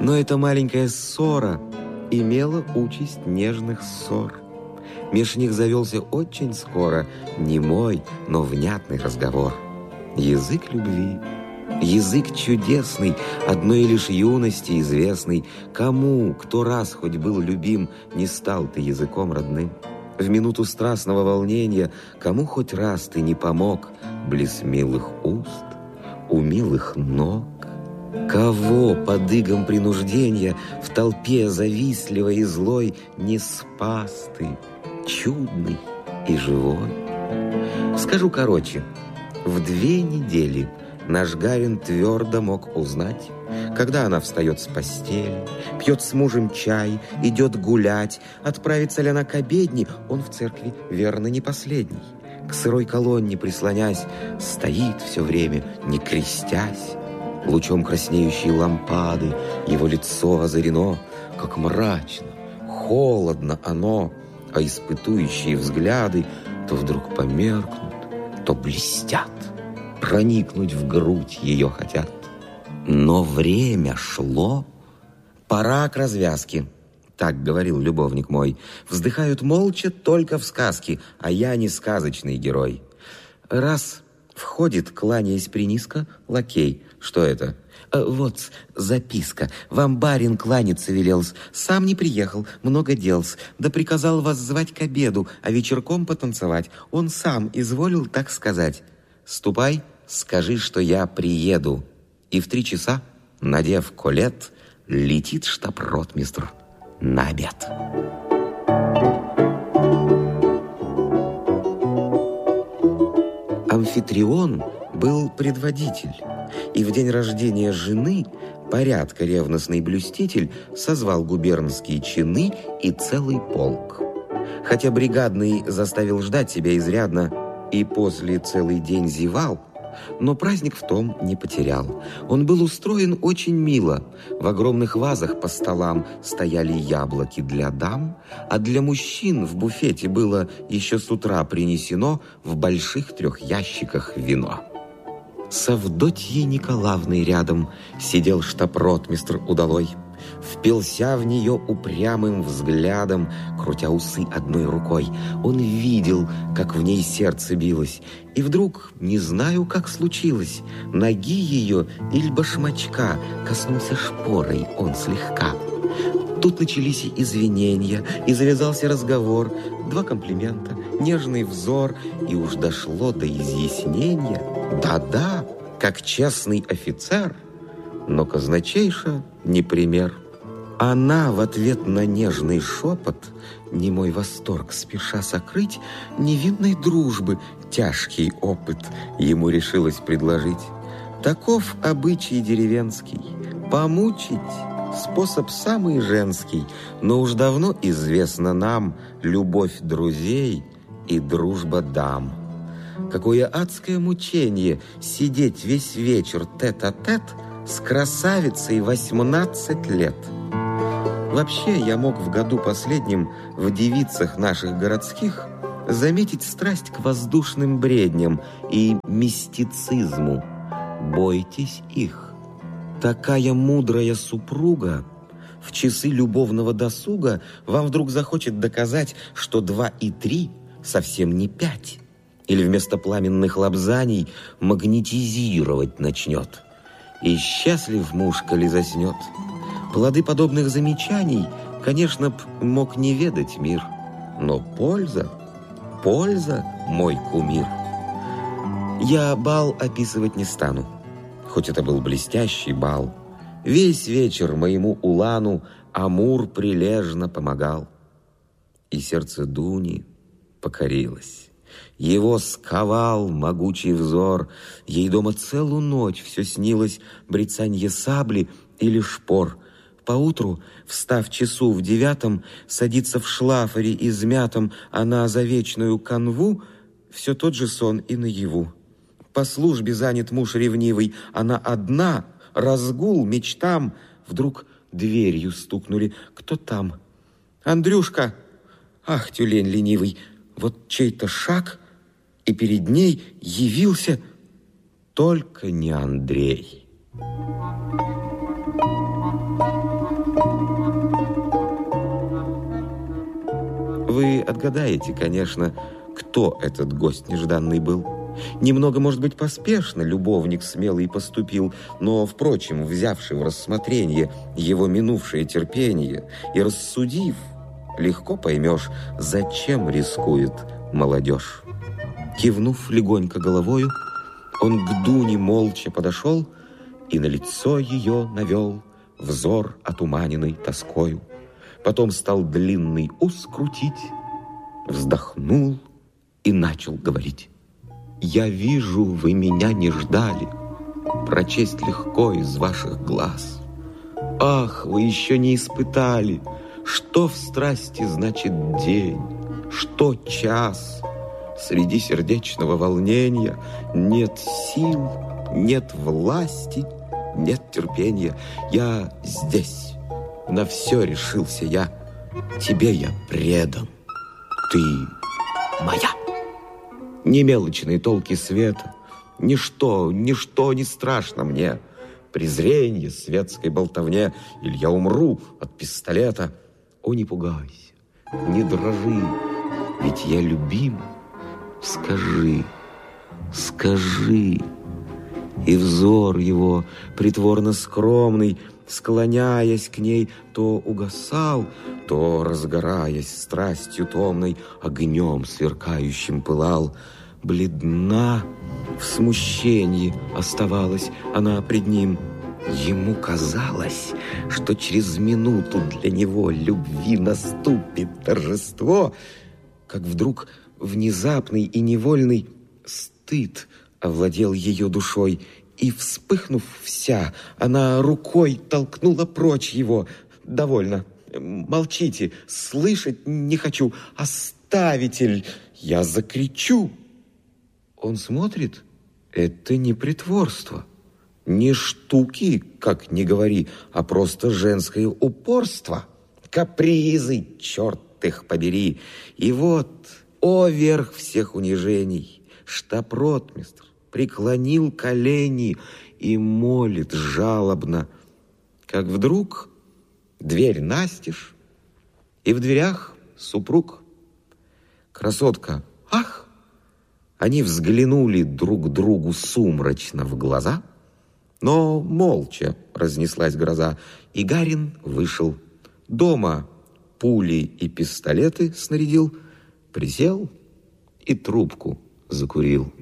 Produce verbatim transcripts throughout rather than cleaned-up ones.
Но эта маленькая ссора имела участь нежных ссор. Меж них завелся очень скоро немой, но внятный разговор. Язык любви, язык чудесный, одной лишь юности известный. Кому, кто раз хоть был любим, не стал ты языком родным? В минуту страстного волнения, кому хоть раз ты не помог близ милых уст, у милых ног? Кого под игом принуждения в толпе завистливой и злой не спас ты, чудный и живой? Скажу короче, в две недели наш Гарин твердо мог узнать, когда она встает с постели, пьет с мужем чай, идет гулять, отправится ли она к обедне, он в церкви верно не последний. К сырой колонне прислонясь, стоит все время, не крестясь. Лучом краснеющей лампады его лицо озарено, как мрачно, холодно оно, а испытующие взгляды то вдруг померкнут, то блестят, проникнуть в грудь ее хотят. Но время шло, пора к развязке, так говорил любовник мой. Вздыхают молча только в сказке, а я не сказочный герой. Раз входит, кланяясь принизко, лакей. Что это? Вот записка. Вам барин кланяться велел-с. Сам не приехал, много дел-с. Да приказал вас звать к обеду, а вечерком потанцевать. Он сам изволил так сказать. Ступай, скажи, что я приеду. И в три часа, надев колет, летит штаб-ротмистр на обед. Амфитрион был предводитель, и в день рождения жены порядка ревностный блюститель созвал губернские чины и целый полк. Хотя бригадный заставил ждать себя изрядно и после целый день зевал, но праздник в том не потерял. Он был устроен очень мило. В огромных вазах по столам стояли яблоки для дам, а для мужчин в буфете было еще с утра принесено в больших трех ящиках вино. С Авдотьей Николаевной рядом сидел штаб-ротмистр удалой. Впился в нее упрямым взглядом, крутя усы одной рукой. Он видел, как в ней сердце билось. И вдруг, не знаю, как случилось, ноги ее или башмачка коснулся шпорой он слегка. Тут начались и извинения, и завязался разговор. Два комплимента, нежный взор, и уж дошло до изъяснения. Да-да, как честный офицер, но казначейша не пример. Она в ответ на нежный шепот, немой восторг спеша сокрыть, невинной дружбы тяжкий опыт ему решилась предложить. Таков обычай деревенский, помучить способ самый женский, но уж давно известно нам любовь друзей и дружба дам. Какое адское мучение сидеть весь вечер тет-а-тет с красавицей восемнадцать лет. Вообще, я мог в году последнем в девицах наших городских заметить страсть к воздушным бредням и мистицизму. Бойтесь их. Такая мудрая супруга в часы любовного досуга вам вдруг захочет доказать, что два и три совсем не пять. Или вместо пламенных лобзаний магнетизировать начнет. И счастлив муж, коли заснет. Плоды подобных замечаний, конечно, б мог не ведать мир. Но польза, польза, мой кумир. Я бал описывать не стану, хоть это был блестящий бал. Весь вечер моему улану Амур прилежно помогал. И сердце Дуни покорилось. Его сковал могучий взор. Ей дома целую ночь все снилось брецанье сабли или шпор. Поутру, встав часу в девятом, садится в шлафоре измятом она за вечную канву, все тот же сон и наяву. По службе занят муж ревнивый, она одна, разгул мечтам. Вдруг дверью стукнули. Кто там? Андрюшка! Ах, тюлень ленивый! Вот чей-то шаг, и перед ней явился только не Андрей. Вы отгадаете, конечно, кто этот гость нежданный был. Немного, может быть, поспешно любовник смелый поступил, но, впрочем, взявший в рассмотрение его минувшее терпение и рассудив, легко поймешь, зачем рискует молодежь. Кивнув легонько головою, он к Дуне молча подошел и на лицо ее навел взор, отуманенный тоскою. Потом стал длинный ус крутить, вздохнул и начал говорить. «Я вижу, вы меня не ждали, прочесть легко из ваших глаз. Ах, вы еще не испытали, что в страсти значит день, что час. Среди сердечного волнения нет сил, нет власти, нет терпения. Я здесь, на все решился я, тебе я предан, ты моя». Ни мелочные толки света, ничто, ничто не страшно мне. Презренье светской болтовне, или я умру от пистолета. О, не пугайся, не дрожи, ведь я любим. Скажи, скажи. И взор его, притворно скромный, склоняясь к ней, то угасал, то, разгораясь страстью томной, огнем сверкающим пылал. Бледна, в смущении оставалась она пред ним. Ему казалось, что через минуту для него любви наступит торжество, как вдруг внезапный и невольный стыд овладел ее душой, и, вспыхнув вся, она рукой толкнула прочь его. «Довольно, молчите, слышать не хочу, оставитель, я закричу». Он смотрит, это не притворство, не штуки, как ни говори, а просто женское упорство, капризы, черт их побери. И вот, о верх всех унижений, штаб-ротмистр преклонил колени и молит жалобно, как вдруг дверь настежь, и в дверях супруг. Красотка, ах! Они взглянули друг другу сумрачно в глаза, но молча разнеслась гроза, и Гарин вышел. Дома пули и пистолеты снарядил, присел и трубку закурил.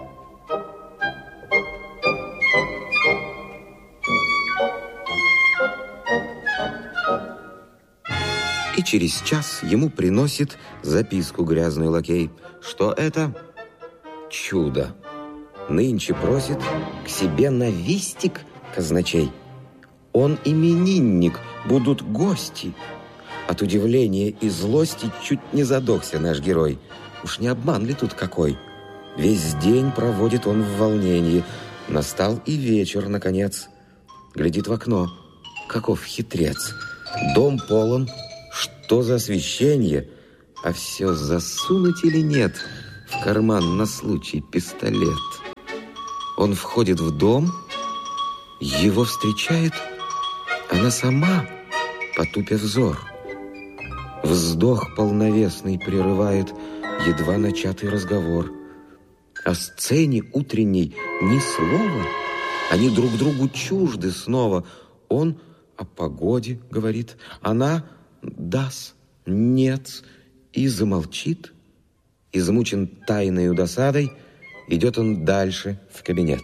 И через час ему приносит записку грязный лакей. Что это? Чудо. Нынче просит к себе на вистик казначей. Он именинник, будут гости. От удивления и злости чуть не задохся наш герой. Уж не обман ли тут какой? Весь день проводит он в волнении. Настал и вечер, наконец. Глядит в окно. Каков хитрец. Дом полон. Что за освещение? А все засунуть или нет в карман на случай пистолет? Он входит в дом, его встречает она сама, потупя взор. Вздох полновесный прерывает едва начатый разговор. О сцене утренней ни слова, они друг другу чужды снова. Он о погоде говорит, она даст, нет, и замолчит. Измучен тайною досадой, идет он дальше в кабинет.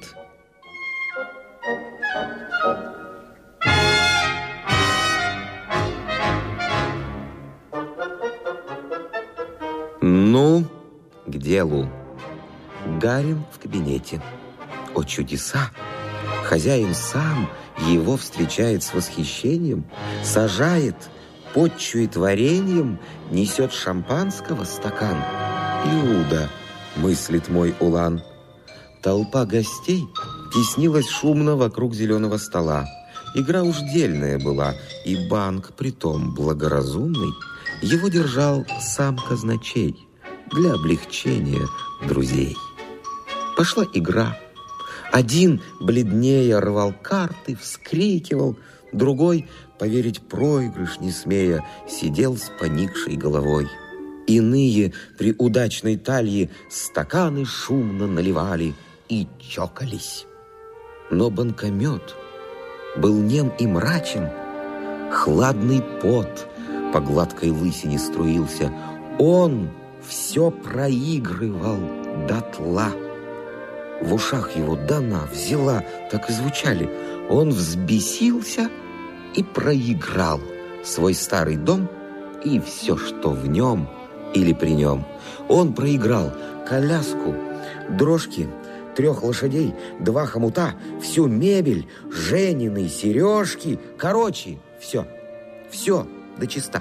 Ну, к делу. Гарин в кабинете. О, чудеса! Хозяин сам его встречает с восхищением, сажает, подчует вареньем, несет шампанского стакан. Иуда, мыслит мой улан. Толпа гостей теснилась шумно вокруг зеленого стола. Игра уж дельная была, и банк, притом благоразумный, его держал сам казначей для облегчения друзей. Пошла игра. Один бледнее рвал карты, вскрикивал, другой, поверить проигрыш не смея, сидел с поникшей головой. Иные при удачной талье стаканы шумно наливали и чокались. Но банкомет был нем и мрачен. Хладный пот по гладкой лысине струился. Он все проигрывал дотла. В ушах его дана, взяла, так и звучали. Он взбесился и проиграл свой старый дом и все, что в нем или при нем. Он проиграл коляску, дрожки, трех лошадей, два хомута, всю мебель, Женины сережки. Короче, все, все дочиста.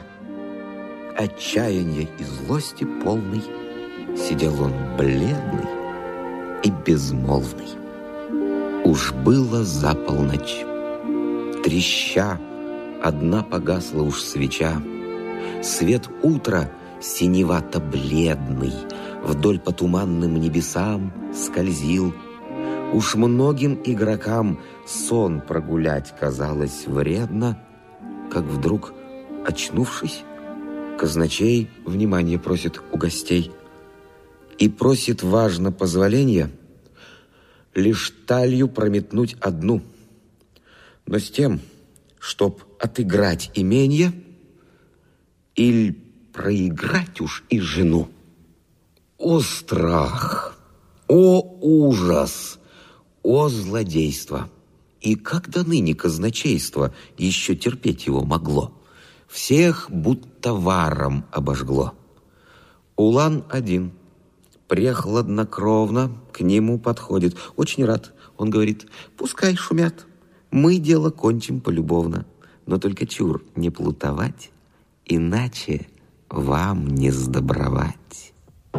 Отчаяния и злости полный сидел он бледный и безмолвный. Уж было за полночь. Треща, одна погасла уж свеча. Свет утра синевато-бледный вдоль по туманным небесам скользил. Уж многим игрокам сон прогулять казалось вредно, как вдруг, очнувшись, казначей внимание просит у гостей и просит важно позволения лишь талью прометнуть одну, но с тем, чтоб отыграть именье или проиграть уж и жену. О страх! О ужас! О злодейство! И как до ныне казначейство еще терпеть его могло? Всех будто варом обожгло. Улан один, прехладнокровно к нему подходит. Очень рад. Он говорит: пускай шумят, мы дело кончим полюбовно. Но только чур не плутовать, иначе вам не сдобровать.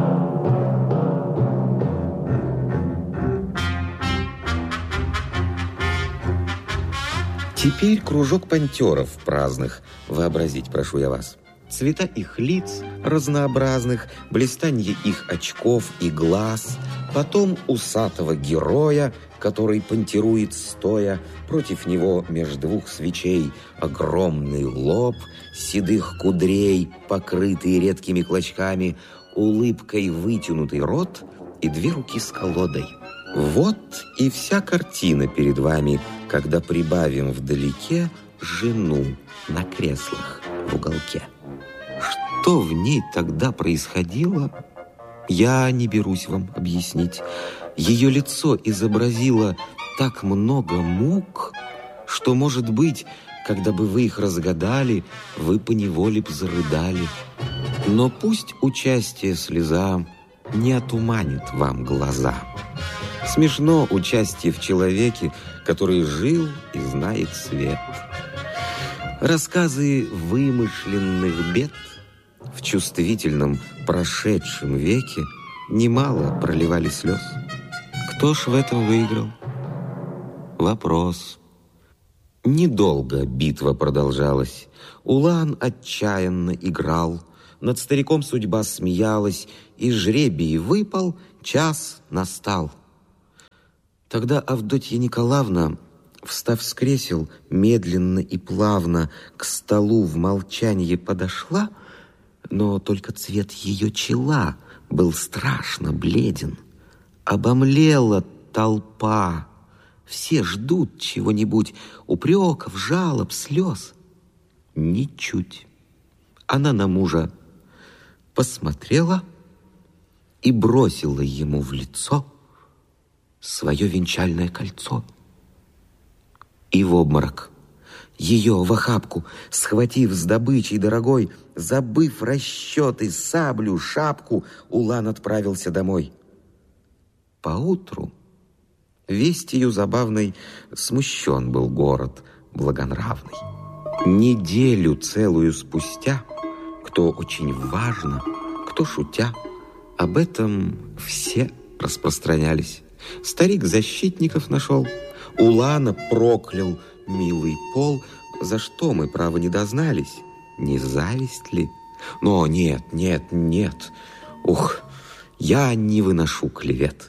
Теперь кружок пантеров праздных вообразить прошу я вас. Цвета их лиц разнообразных, блистанье их очков и глаз, потом усатого героя, который пантерует стоя, против него меж двух свечей огромный лоб, седых кудрей, покрытый редкими клочками, улыбкой вытянутый рот и две руки с колодой. Вот и вся картина перед вами, когда прибавим вдалеке жену на креслах в уголке. Что в ней тогда происходило, я не берусь вам объяснить. Ее лицо изобразило так много мук, что, может быть, когда бы вы их разгадали, вы поневоле б зарыдали. Но пусть участие слеза не отуманит вам глаза. Смешно участие в человеке, который жил и знает свет. Рассказы вымышленных бед в чувствительном прошедшем веке немало проливали слез. Кто ж в этом выиграл? Вопрос. Недолго битва продолжалась. Улан отчаянно играл. Над стариком судьба смеялась, и жребий выпал, час настал. Тогда Авдотья Николаевна, встав с кресел, медленно и плавно к столу в молчании подошла, но только цвет ее чела был страшно бледен. Обомлела толпа. Все ждут чего-нибудь, упреков, жалоб, слез. Ничуть. Она на мужа посмотрела и бросила ему в лицо свое венчальное кольцо. И в обморок. Ее в охапку, схватив с добычей дорогой, забыв расчеты, саблю, шапку, Улан отправился домой. Поутру вестью забавной смущен был город благонравный. Неделю целую спустя, кто очень важно, кто шутя, об этом все распространялись. Старик защитников нашел, Улана проклял милый пол, за что мы, право, не дознались. Не зависть ли? Но нет, нет, нет. Ух, я не выношу клевет.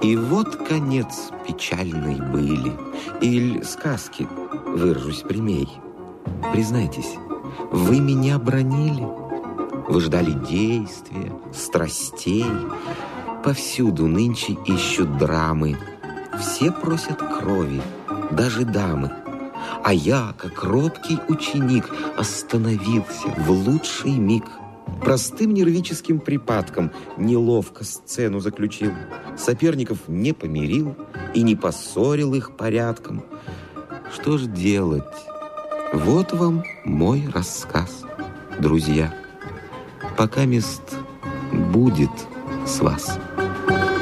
И вот конец печальной были. Иль сказки, выражусь прямей. Признайтесь, вы меня бранили. Вы ждали действия, страстей. Повсюду нынче ищут драмы. Все просят крови, даже дамы. А я, как робкий ученик, остановился в лучший миг. Простым нервическим припадком неловко сцену заключил. Соперников не помирил и не поссорил их порядком. Что ж делать? Вот вам мой рассказ, друзья. Пока мест будет с вас.